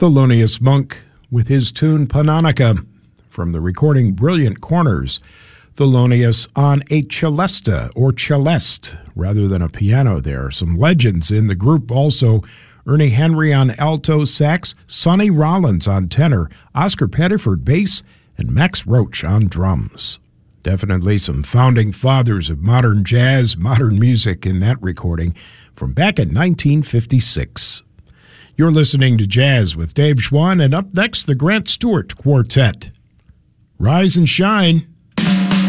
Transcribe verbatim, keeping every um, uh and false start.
Thelonious Monk with his tune Panonica from the recording Brilliant Corners. Thelonious on a celesta or celeste rather than a piano there. Some legends in the group also. Ernie Henry on alto sax, Sonny Rollins on tenor, Oscar Pettiford bass, and Max Roach on drums. Definitely some founding fathers of modern jazz, modern music in that recording from back in nineteen fifty-six. You're listening to Jazz with Dave Schwann, and up next, the Grant Stewart Quartet. Rise and shine.